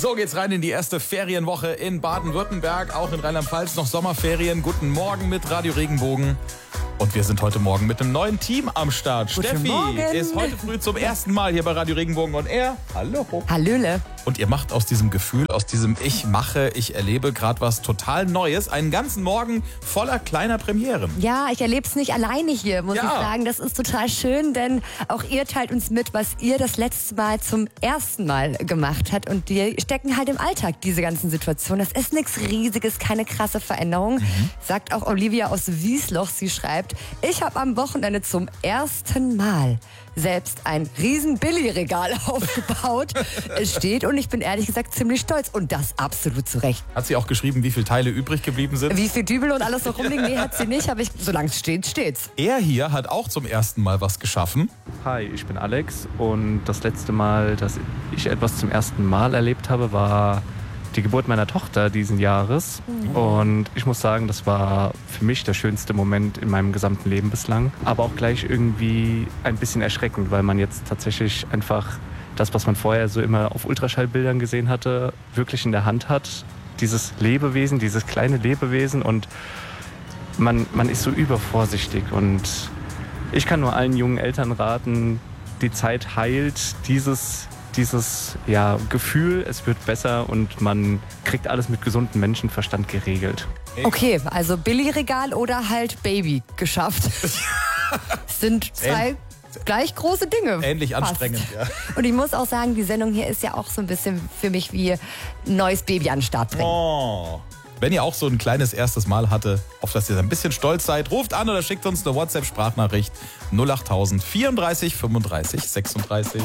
So geht's rein in die erste Ferienwoche in Baden-Württemberg, auch in Rheinland-Pfalz noch Sommerferien. Guten Morgen mit Radio Regenbogen. Und wir sind heute Morgen mit einem neuen Team am Start. Guten Steffi Morgen. ist heute früh zum ersten Mal hier bei Radio Regenbogen on Air. Hallo. Hallöle. Und ihr macht aus diesem Gefühl, aus diesem Ich erlebe gerade was total Neues, einen ganzen Morgen voller kleiner Premieren. Ja, ich erlebe es nicht alleine hier, muss ich sagen. Das ist total schön, denn auch ihr teilt uns mit, was ihr das letzte Mal zum ersten Mal gemacht habt. Und die stecken halt im Alltag, diese ganzen Situationen. Das ist nichts Riesiges, keine krasse Veränderung. Sagt auch Olivia aus Wiesloch. Sie schreibt, ich habe am Wochenende zum ersten Mal selbst ein riesen Billy-Regal aufgebaut. Es steht und ich bin ehrlich gesagt ziemlich stolz. Und das absolut zu Recht. Hat sie auch geschrieben, wie viele Teile übrig geblieben sind? Wie viel Dübel und alles noch rumliegen? Nee, hat sie nicht. Aber solange es steht, steht's. Er hier hat auch zum ersten Mal was geschaffen. Hi, ich bin Alex und das letzte Mal, dass ich etwas zum ersten Mal erlebt habe, war die Geburt meiner Tochter diesen Jahres. Und ich muss sagen, das war für mich der schönste Moment in meinem gesamten Leben bislang. Aber auch gleich irgendwie ein bisschen erschreckend, weil man jetzt tatsächlich einfach das, was man vorher so immer auf Ultraschallbildern gesehen hatte, wirklich in der Hand hat. Dieses Lebewesen, dieses kleine Lebewesen, und man ist so übervorsichtig. Und ich kann nur allen jungen Eltern raten, die Zeit heilt dieses Gefühl, es wird besser und man kriegt alles mit gesundem Menschenverstand geregelt. Okay, also Billy-Regal oder halt Baby geschafft. Sind zwei gleich große Dinge. Ähnlich fast. anstrengend, ja. Und ich muss auch sagen, die Sendung hier ist ja auch so ein bisschen für mich wie ein neues Baby an den Start bringen. Oh. Wenn ihr auch so ein kleines erstes Mal hatte, auf das ihr ein bisschen stolz seid, ruft an oder schickt uns eine WhatsApp-Sprachnachricht 08000 34 35 36.